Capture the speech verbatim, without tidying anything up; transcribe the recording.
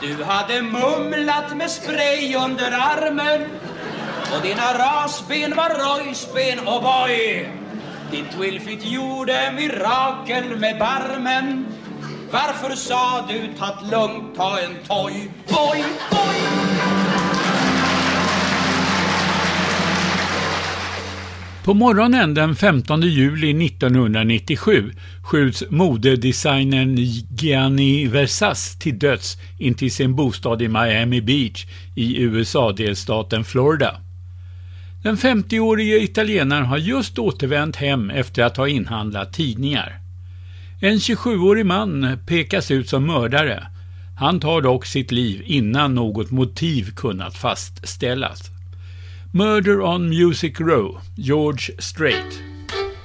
Du hade mumlat med spray under armen och dina rasben var rojsben och boy. Din twilfit gjorde mirakel med barmen. Varför sa du tatt lugnt, ta en toy, boy, boy? På morgonen den femtonde juli nittonhundranittiosju skjuts modedesignern Gianni Versace till döds intill sin bostad i Miami Beach i U S A-delstaten Florida. Den femtioårige italienaren har just återvänt hem efter att ha inhandlat tidningar. En tjugosjuårig man pekas ut som mördare. Han tar dock sitt liv innan något motiv kunnat fastställas. Murder on Music Row, George Strait.